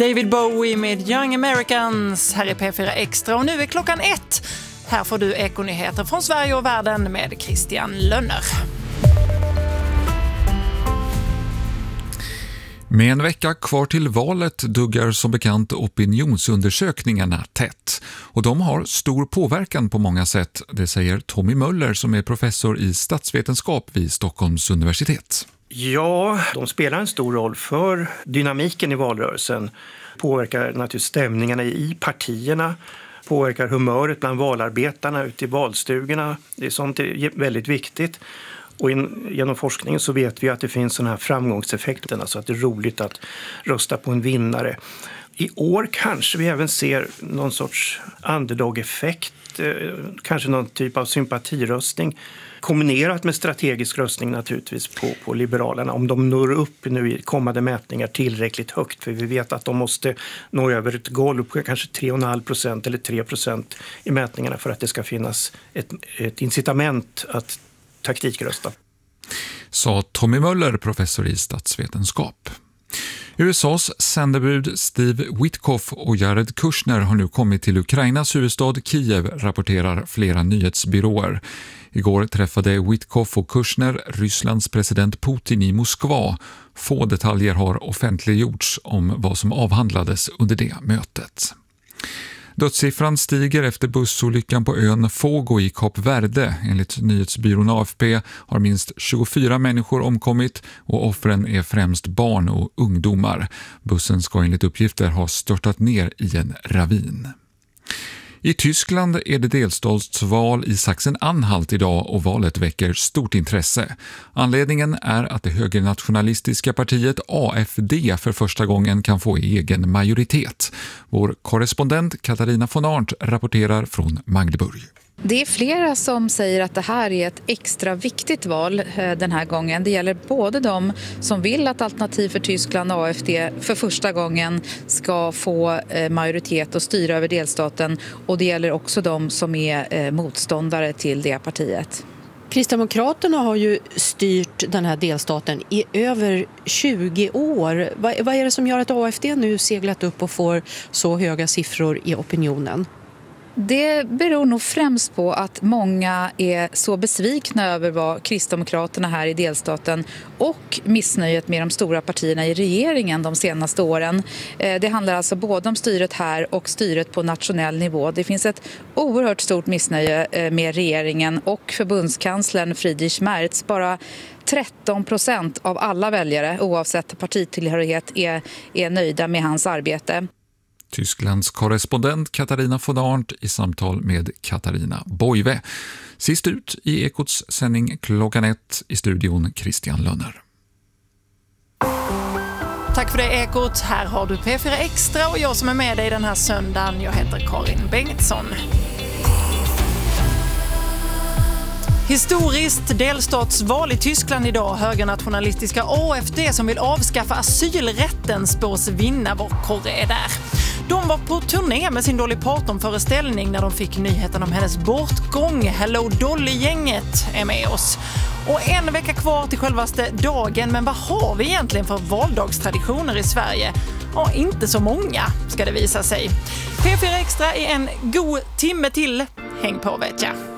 David Bowie med Young Americans här i P4 Extra, och nu är klockan 1. Här får du ekonyheter från Sverige och världen med Christian Lönner. Med en vecka kvar till valet duggar som bekant opinionsundersökningarna tätt. Och de har stor påverkan på många sätt, det säger Tommy Möller som är professor i statsvetenskap vid Stockholms universitet. Ja, de spelar en stor roll för dynamiken i valrörelsen. Påverkar naturligtvis stämningarna i partierna, påverkar humöret bland valarbetarna ute i valstugorna. Det är sånt är väldigt viktigt. Och genom forskningen så vet vi att det finns sådana här framgångseffekter, alltså att det är roligt att rösta på en vinnare. I år kanske vi även ser någon sorts underdog-effekt, kanske någon typ av sympatiröstning kombinerat med strategisk röstning naturligtvis på Liberalerna, om de når upp nu i kommande mätningar tillräckligt högt, för vi vet att de måste nå över ett golv på kanske 3,5% eller 3% i mätningarna för att det ska finnas ett incitament att taktikrösta. Sa Tommy Möller, professor i statsvetenskap. USAs sändebud Steve Witkoff och Jared Kushner har nu kommit till Ukrainas huvudstad Kiev, rapporterar flera nyhetsbyråer. Igår träffade Witkoff och Kushner Rysslands president Putin i Moskva. Få detaljer har offentliggjorts om vad som avhandlades under det mötet. Dödssiffran stiger efter bussolyckan på ön Fogo i Kap Verde. Enligt nyhetsbyrån AFP har minst 24 människor omkommit och offren är främst barn och ungdomar. Bussen ska enligt uppgifter ha störtat ner i en ravin. I Tyskland är det delstatsval i Sachsen-Anhalt idag och valet väcker stort intresse. Anledningen är att det högernationalistiska partiet AfD för första gången kan få egen majoritet. Vår korrespondent Katarina von Arndt rapporterar från Magdeburg. Det är flera som säger att det här är ett extra viktigt val den här gången. Det gäller både de som vill att Alternativ för Tyskland och AfD för första gången ska få majoritet och styra över delstaten, och det gäller också de som är motståndare till det partiet. Kristdemokraterna har ju styrt den här delstaten i över 20 år. Vad är det som gör att AfD nu seglat upp och får så höga siffror i opinionen? Det beror nog främst på att många är så besvikna över vad Kristdemokraterna här i delstaten och missnöjet med de stora partierna i regeringen de senaste åren. Det handlar alltså både om styret här och styret på nationell nivå. Det finns ett oerhört stort missnöje med regeringen och förbundskanslern Friedrich Merz. Bara 13% av alla väljare oavsett partitillhörighet är nöjda med hans arbete. Tysklands korrespondent Katarina von Arndt i samtal med Katarina Boive. Sist ut i Ekots sändning klockan 1 i studion Christian Lönner. Tack för det Ekot. Här har du P4 Extra och jag som är med dig den här söndagen, jag heter Karin Bengtsson. Historiskt delstatsval i Tyskland idag. Högernationalistiska AfD som vill avskaffa asylrätten spås vinna. Vår korre är där. De var på turné med sin Dolly Parton-föreställning när de fick nyheten om hennes bortgång. Hello Dolly-gänget är med oss. Och en vecka kvar till självaste dagen, men vad har vi egentligen för valdagstraditioner i Sverige? Ja, inte så många ska det visa sig. P4 Extra är en god timme till. Häng på vet jag.